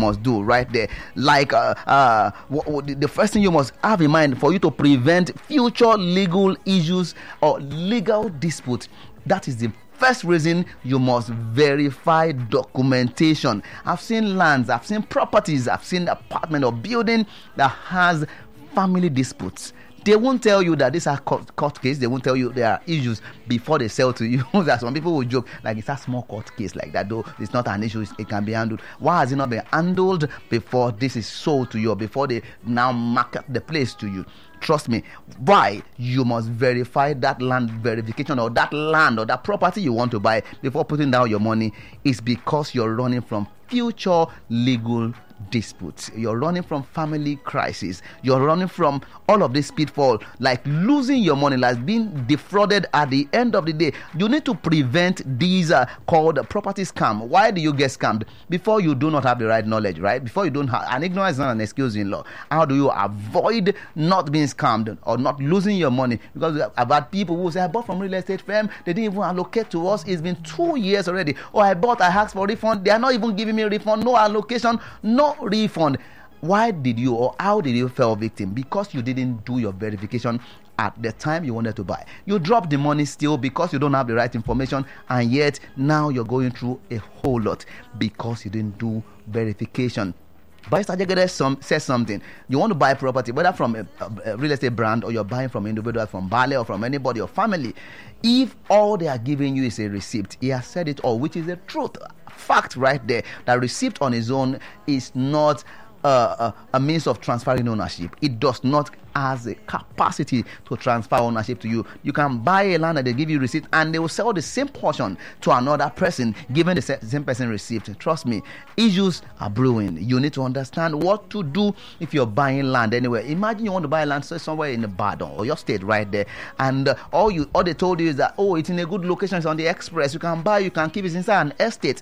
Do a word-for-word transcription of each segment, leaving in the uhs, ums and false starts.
must do right there. Like uh, uh, w- w- the first thing you must have in mind for you to prevent future legal issues or legal disputes. That is the first reason you must verify documentation. I've seen lands, I've seen properties, I've seen apartment or building that has family disputes. They won't tell you that these are court, court case. They won't tell you there are issues before they sell to you. That some people will joke like it's a small court case like that, though it's not an issue. It can be handled. Why has it not been handled before this is sold to you or before they now market the place to you? Trust me. Why? You must verify that land verification or that land or that property you want to buy before putting down your money. Is because you're running from future legal disputes. You're running from family crisis. You're running from all of this pitfall, like losing your money, like being defrauded at the end of the day. You need to prevent these uh, called property scam. Why do you get scammed? Before you do not have the right knowledge, right? Before you don't have, and ignorance is not an excuse in law. How do you avoid not being scammed or not losing your money? Because I've had people who say, I bought from real estate firm, they didn't even allocate to us. It's been two years already. Oh, I bought, I asked for refund. They are not even giving me a refund. No allocation, no refund. Why did you or how did you fall victim? Because you didn't do your verification at the time you wanted to buy. You dropped the money still because you don't have the right information, and yet now you're going through a whole lot because you didn't do verification. Barrister Jegede some, says something. You want to buy property, whether from a, a real estate brand or you're buying from individuals, from Bale or from anybody or family. If all they are giving you is a receipt, he has said it all, which is the truth. Fact right there. That receipt on its own is not uh, a, a means of transferring ownership. It does not has a capacity to transfer ownership to you. You can buy a land and they give you receipt and they will sell the same portion to another person, giving the same person receipt. Trust me, issues are brewing. You need to understand what to do if you're buying land anywhere. Imagine you want to buy land somewhere in Ibadan or your state right there, and uh, all you all they told you is that, oh, it's in a good location, it's on the express, you can buy, you can keep it inside an estate.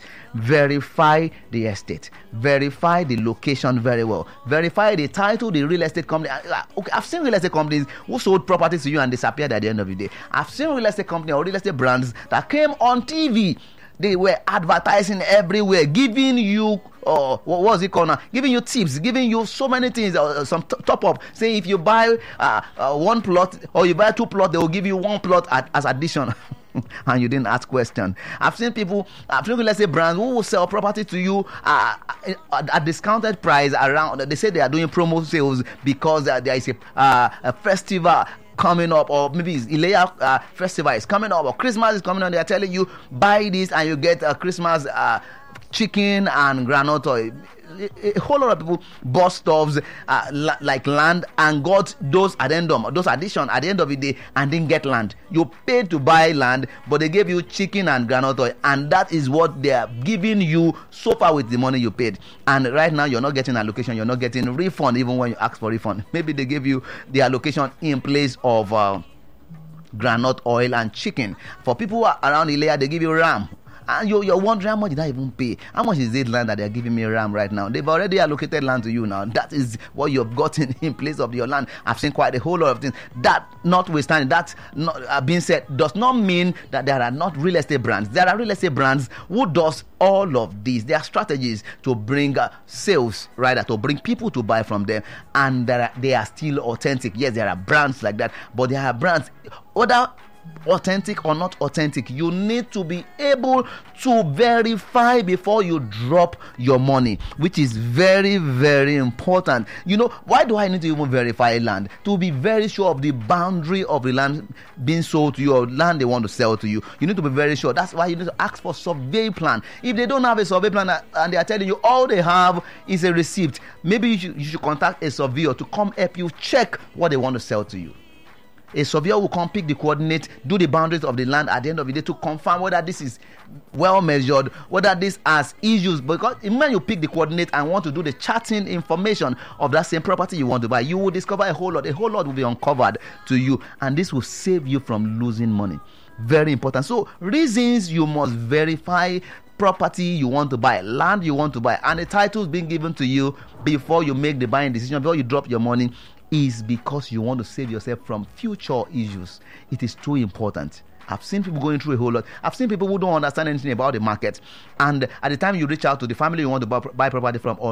Verify the estate. Verify the location very well. Verify the title, the real estate company. Okay, I've seen real estate companies who sold properties to you and disappeared at the end of the day. I've seen real estate companies or real estate brands that came on T V. They were advertising everywhere, giving you, uh, what was it called now? Giving you tips, giving you so many things, uh, some t- top up. Saying if you buy uh, uh, one plot or you buy two plots, they will give you one plot at, as addition. And you didn't ask question. I've seen people, I've seen let's say brands who will sell property to you uh, at a discounted price around. They say they are doing promo sales because uh, there is a, uh, a festival coming up, or maybe it's Ilea uh, festival is coming up, or Christmas is coming on. They are telling you buy this and you get a Christmas uh, chicken and groundnut oil. A whole lot of people bought stuffs uh, la- like land and got those addendum, those addition at the end of the day, and didn't get land. You paid to buy land, but they gave you chicken and groundnut oil, and that is what they are giving you so far with the money you paid. And right now you're not getting allocation, you're not getting refund even when you ask for refund. Maybe they gave you the allocation in place of uh, groundnut oil and chicken. For people who are around Ilea, they give you ram. And you're, you're wondering, how much did I even pay? How much is this land that they're giving me ram right now? They've already allocated land to you now. That is what you've gotten in place of your land. I've seen quite a whole lot of things. That notwithstanding, that not uh, being said, does not mean that there are not real estate brands. There are real estate brands who does all of these. There are strategies to bring uh, sales, right? To bring people to buy from them. And there are, they are still authentic. Yes, there are brands like that. But there are brands, other authentic or not authentic, you need to be able to verify before you drop your money, which is very, very important. You know, why do I need to even verify land? To be very sure of the boundary of the land being sold to you or land they want to sell to you. You need to be very sure. That's why you need to ask for survey plan. If they don't have a survey plan and they are telling you all they have is a receipt, maybe you should, you should contact a surveyor to come help you check what they want to sell to you. A surveyor will come pick the coordinate, do the boundaries of the land at the end of the day to confirm whether this is well measured, whether this has issues. Because when you pick the coordinate and want to do the charting information of that same property you want to buy, you will discover a whole lot. A whole lot will be uncovered to you, and this will save you from losing money. Very important. So, reasons you must verify property you want to buy, land you want to buy, and the titles being given to you before you make the buying decision, before you drop your money, is because you want to save yourself from future issues. It is too important. I've seen people going through a whole lot. I've seen people who don't understand anything about the market, and at the time you reach out to the family you want to buy, buy property from, or